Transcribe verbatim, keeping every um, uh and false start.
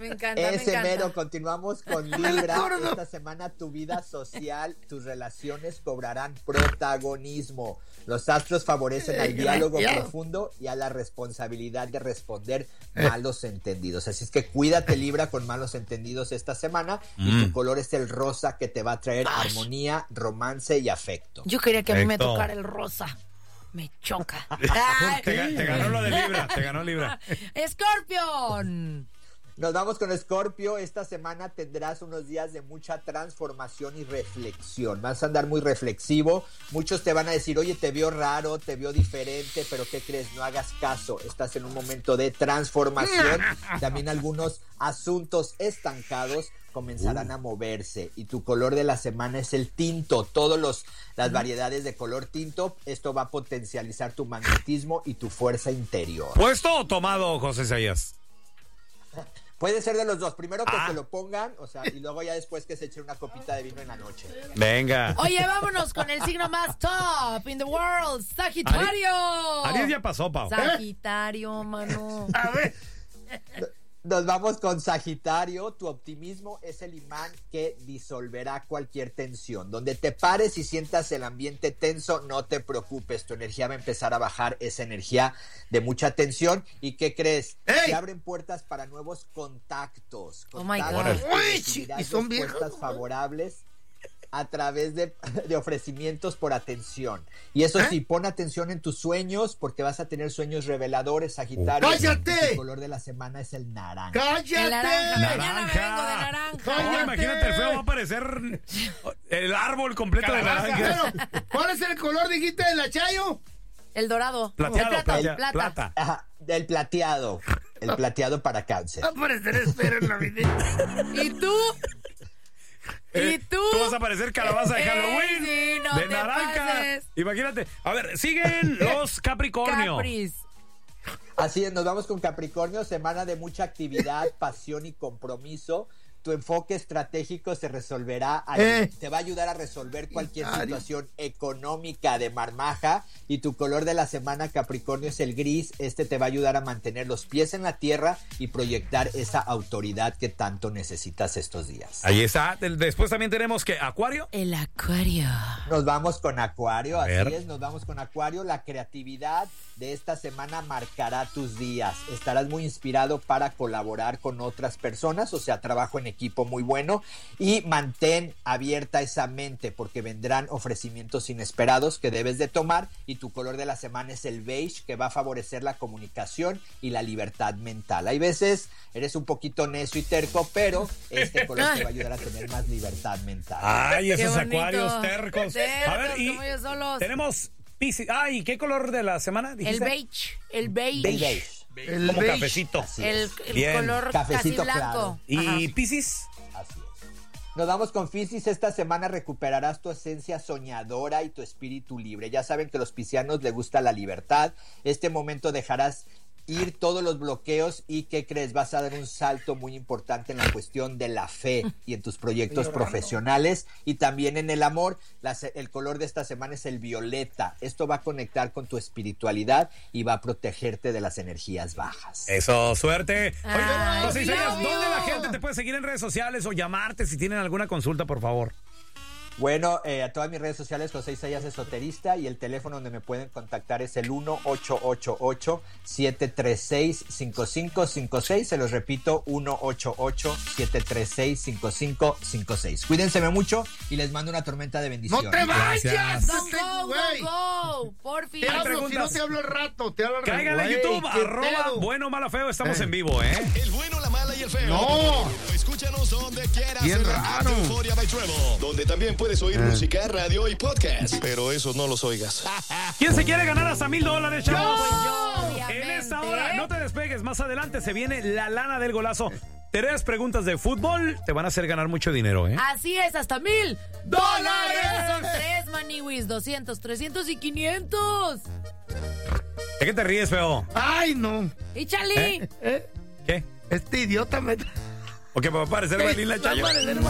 Me encanta, Ese me encanta. mero, continuamos con Libra. Esta semana tu vida social, tus relaciones cobrarán protagonismo. Los astros favorecen al diálogo profundo y a la responsabilidad de responder malos entendidos. Así es que cuídate, Libra, con malos entendidos esta semana. Mm. Y tu color es el rosa, que te va a traer Ay. armonía, romance y afecto. Yo quería que a mí me tocara el rosa. Me choca. te, te ganó lo de Libra, te ganó Libra. Escorpión. Nos vamos con Escorpio. Esta semana tendrás unos días de mucha transformación y reflexión. Vas a andar muy reflexivo. Muchos te van a decir, oye, te vio raro, te vio diferente, pero ¿qué crees? No hagas caso. Estás en un momento de transformación. También algunos asuntos estancados comenzarán uh. a moverse. Y tu color de la semana es el tinto. Todos los las variedades de color tinto. Esto va a potencializar tu magnetismo y tu fuerza interior. ¿Puesto o tomado, José Sayas? Puede ser de los dos. Primero que ah. se lo pongan, o sea, y luego ya después que se eche una copita de vino en la noche. Venga. Oye, vámonos con el signo más top in the world, Sagitario. Aries ya pasó, Pau. Sagitario, mano. A ver. Nos vamos con Sagitario. Tu optimismo es el imán que disolverá cualquier tensión. Donde te pares y sientas el ambiente tenso, no te preocupes. Tu energía va a empezar a bajar, esa energía de mucha tensión. ¿Y qué crees? ¡Ey! Se abren puertas para nuevos contactos. Oh my God. Y son puertas favorables a través de, de ofrecimientos por atención. Y eso ¿Eh? sí, pon atención en tus sueños, porque vas a tener sueños reveladores, Sagitario. ¡Cállate! El color de la semana es el naranja. ¡Cállate! El naranja. Naranja. Mañana me vengo de naranja. Oh, imagínate, el feo va a aparecer el árbol completo Calabaza. de naranja. Pero, ¿cuál es el color, dijiste, de la Chayo? El dorado. Plateado, el plata. plata. El plata. plata. Ajá, del plateado. El plateado para Cáncer. Va a aparecer espero en la vida. ¿Y tú? Eh, ¿Y tú? Tú vas a parecer calabaza de Halloween. Eh, sí, no de te naranja. pases. Imagínate. A ver, siguen los Capricornio. Capris. Así es, nos vamos con Capricornio, semana de mucha actividad, pasión y compromiso. Tu enfoque estratégico se resolverá, a, eh. te va a ayudar a resolver cualquier situación económica de marmaja. Y tu color de la semana, Capricornio, es el gris. Este te va a ayudar a mantener los pies en la tierra y proyectar esa autoridad que tanto necesitas estos días. Ahí está. Después también tenemos que Acuario. El Acuario. Nos vamos con Acuario, a así ver. es, nos vamos con Acuario. La creatividad de esta semana marcará tus días. Estarás muy inspirado para colaborar con otras personas, o sea, trabajo en equipo muy bueno. Y mantén abierta esa mente, porque vendrán ofrecimientos inesperados que debes de tomar. Y tu color de la semana es el beige, que va a favorecer la comunicación y la libertad mental. Hay veces eres un poquito necio y terco, pero este color te va a ayudar a tener más libertad mental. Ay, esos Qué bonito. acuarios tercos. Tercos, A ver, y como ellos solos. tenemos Piscis. Ay, ¿qué color de la semana dijiste? El beige. El beige. Beige. El Como beige. cafecito. Así El, es. el Bien. color Cafecito casi blanco. ¿Y Ajá. Piscis? Así es. Nos vamos con Piscis. Esta semana recuperarás tu esencia soñadora y tu espíritu libre. Ya saben que a los piscianos les gusta la libertad. Este momento dejarás ir todos los bloqueos y ¿qué crees? Vas a dar un salto muy importante en la cuestión de la fe y en tus proyectos profesionales y también en el amor. La, el color de esta semana es el violeta. Esto va a conectar con tu espiritualidad y va a protegerte de las energías bajas. Eso, suerte. Oye, Ay, José Isaías, Flavio. ¿dónde la gente te puede seguir en redes sociales o llamarte si tienen alguna consulta, por favor? Bueno, eh, a todas mis redes sociales, José Isaías Esoterista, y el teléfono donde me pueden contactar es el uno ocho ocho ocho, siete tres seis, cinco cinco cinco seis. Se los repito, uno ocho ocho, siete tres seis, cinco cinco cinco seis. Cuídense mucho y les mando una tormenta de bendiciones. ¡No te vayas! Gracias. Go, go, güey! go, go. Por fin. Te hablo, si preguntas. no te hablo al rato, te hablo al rato. Caigan a Güey, YouTube, qué arroba pedo. bueno, mala, feo. Estamos Eh. en vivo, ¿eh? El bueno, la mala y el feo. No. Escúchanos donde quieras. Bien en la raro. app de Euforia by Trevo, donde también puedes oír música, radio y podcast. Pero esos no los oigas. ¿Quién se quiere ganar hasta mil dólares, chavos? Pues yo, obviamente. En esta hora, no te despegues. Más adelante se viene la lana del golazo. Tres preguntas de fútbol te van a hacer ganar mucho dinero, ¿eh? Así es, hasta mil dólares. Son tres maniwis, doscientos, trescientos y quinientos. ¿De qué te ríes, feo? ¡Ay, no! Y Charlie. ¿Eh? ¿Qué? Este idiota me... ¿O qué va a parecer Belinda Va a Chayo? parecer